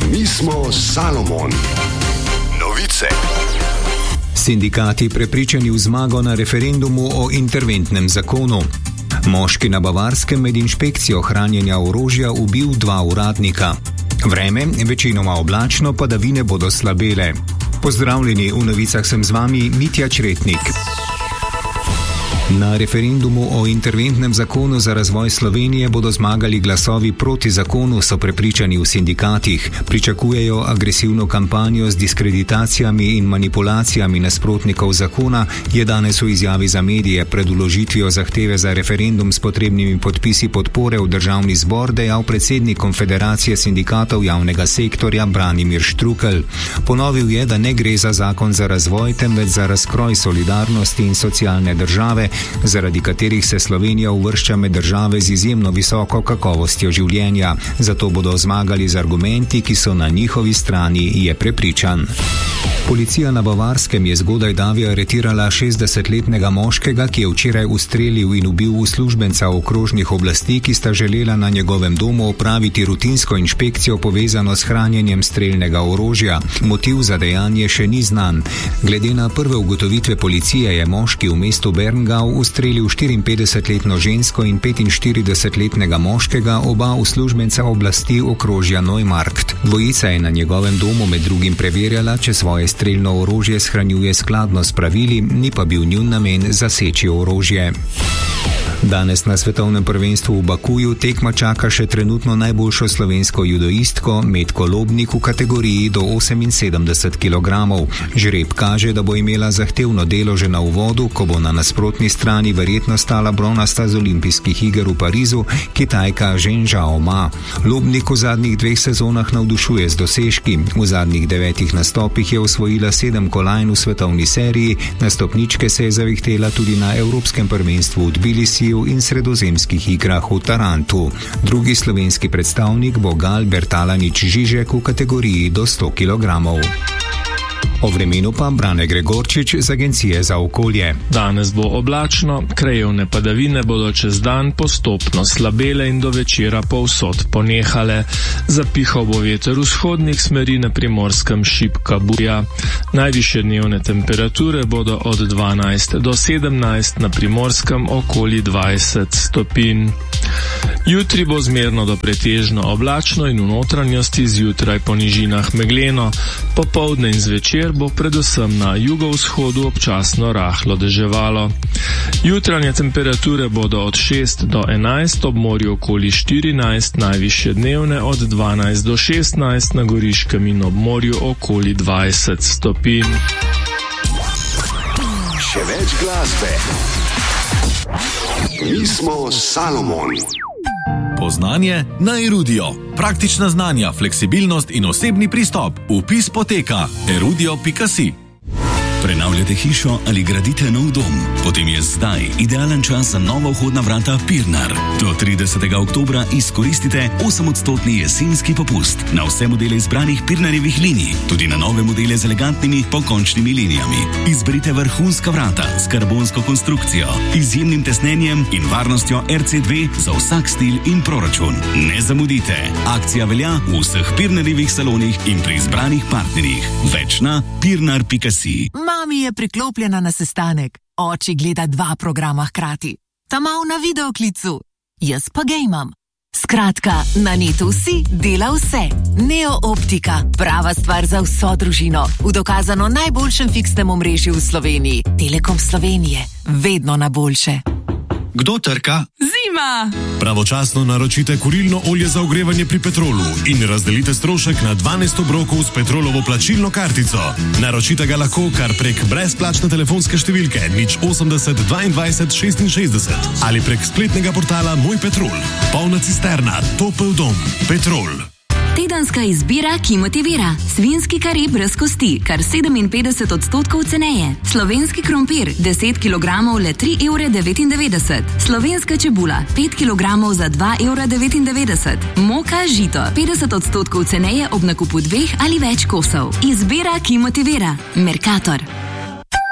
Mi smo Salomon. Novice. Sindikati prepričani v zmago na referendumu o interventnem zakonu. Moški na Bavarskem med inšpekcijo hranjenja orožja ubil 2 uradnika. Vreme, večinoma oblačno, padavine bodo slabele. Pozdravljeni, v novicah sem z vami Mitja Čretnik. Na referendumu o interventnem zakonu za razvoj Slovenije bodo zmagali glasovi proti zakonu, so prepričani v sindikatih. Pričakujejo agresivno kampanjo z diskreditacijami in manipulacijami nasprotnikov zakona, je danes v izjavi za medije pred vložitvijo zahteve za referendum s potrebnimi podpisi podpore v državni zbor dejal predsednik Konfederacije sindikatov javnega sektorja Branimir Štrukelj. Ponovil je, da ne gre za zakon za razvoj, temveč za razkroj solidarnosti in socialne države, zaradi katerih se Slovenija uvršča med države z izjemno visoko kakovostjo življenja. Zato bodo zmagali z argumenti, ki so na njihovi strani, je prepričan. Policija na Bavarskem je zgodaj davi aretirala 60-letnega moškega, ki je včeraj ustrelil in ubil uslužbenca okrožnih oblasti, ki sta želela na njegovem domu opraviti rutinsko inšpekcijo povezano s hranjenjem strelnega orožja. Motiv za dejanje še ni znan. Glede na prve ugotovitve policije je moški v mestu Berngau ustrelil 54-letno žensko in 45-letnega moškega, oba uslužbenca oblasti okrožja Neumarkt. Dvojica je na njegovem domu med drugim preverjala, če svoje strelno orožje shranjuje skladno s pravili, ni pa bil njun namen zaseči orožje. Danes na svetovnem prvenstvu v Bakuju tekma čaka še trenutno najboljšo slovensko judoistko Metko Lobnik v kategoriji do 78 kg. Žreb kaže, da bo imela zahtevno delo že na uvodu, ko bo na nasprotni strani verjetno stala bronasta z olimpijskih iger v Parizu, Kitajka Zheng Zhaoma. Lobnik v zadnjih 2 sezonah navdušuje z dosežki. V zadnjih 9 nastopih je osvojila 7 kolajn v svetovni seriji, na stopničke se je zavihtela tudi na Evropskem prvenstvu v Tbilisiju in sredozemskih igrah v Tarantu. Drugi slovenski predstavnik bo Gal Bertalanič Žižek v kategoriji do 100 kg. O vremenu pa Brane Gregorčič z Agencije za okolje. Danes bo oblačno, krajevne padavine bodo čez dan postopno slabele in do večera povsod ponehale. Zapihal bo veter vzhodnih smeri, na Primorskem šibka burja. Najvišje dnevne temperature bodo od 12 do 17, na Primorskem okoli 20 stopinj. Jutri bo zmerno do pretežno oblačno in v notranjosti zjutraj po nižinah megleno. Popoldne in zvečer bo predvsem na jugovzhodu občasno rahlo deževalo. Jutranje temperature bodo od 6 do 11, ob morju okoli 14, najvišje dnevne od 12 do 16, na Goriškem in ob morju okoli 20 stopinj. Še več glasbe. Mi smo Salomon. Poznanje na Erudio. Praktična znanja, fleksibilnost in osebni pristop. Vpis poteka erudio.si. Prenavljate hišo ali gradite nov dom? Potem je zdaj idealen čas za nova vhodna vrata Pirnar. Do 30. oktobra izkoristite 8% jesenski popust na vse modele izbranih Pirnarjevih linij, tudi na nove modele z elegantnimi pokončnimi linijami. Izberite vrhunska vrata s karbonsko konstrukcijo, izjemnim tesnenjem in varnostjo RC2 za vsak stil in proračun. Ne zamudite! Akcija velja v vseh Pirnarjevih salonih in pri izbranih partnerjih. Več na pirnar.si. Mami je priklopljena na sestanek. Oči gleda 2 programa hkrati. Ta mal na videoklicu. Jaz pa gejmam. Skratka, na netu vsi dela vse. Neo Optika. Prava stvar za vso družino. V dokazano najboljšem fiksnem omrežju v Sloveniji. Telekom Slovenije. Vedno na boljše. Kdo trka? Zima! Pravočasno naročite kurilno olje za ogrevanje pri Petrolu in razdelite strošek na 12 obrokov s Petrolovo plačilno kartico. Naročite ga lahko kar prek brezplačne telefonske številke 080 22 66 ali prek spletnega portala Moj Petrol. Polna cisterna, topel dom. Petrol. Tedenska izbira, ki motivira. Svinjski kari brez kosti, kar 57% ceneje. Slovenski krompir, 10 kg le 3,99 €. Slovenska čebula, 5 kg za 2,99 €. Moka žito, 50% ceneje ob nakupu 2 ali več kosov. Izbira, ki motivira. Mercator.